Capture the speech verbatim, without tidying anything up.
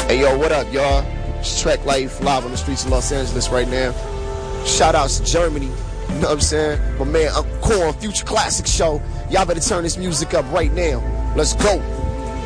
Hey yo, what up, y'all? It's Trek Life live on the streets of Los Angeles right now. Shout outs to Germany. You know what I'm saying? My man Uncle Corn, Future Classic Show. Y'all better turn this music up right now. Let's go.